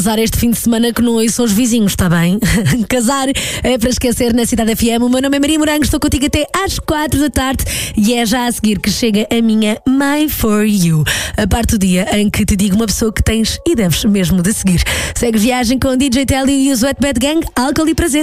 Casar este fim de semana que não ouçam os vizinhos, está bem? Casar é para esquecer na Cidade FM. O meu nome é Maria Morango, estou contigo até às 4 da tarde e é já a seguir que chega a minha My For You, a parte do dia em que te digo uma pessoa que tens e deves mesmo de seguir. Segue viagem com o DJ Telly e o Wet Bad Gang, álcool e prazer.